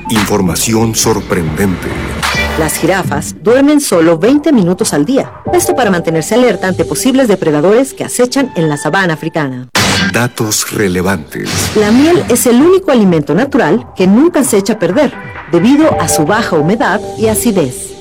Información sorprendente. Las jirafas duermen solo 20 minutos al día. Esto para mantenerse alerta ante posibles depredadores que acechan en la sabana africana. Datos relevantes. La miel es el único alimento natural que nunca se echa a perder, debido a su baja humedad y acidez.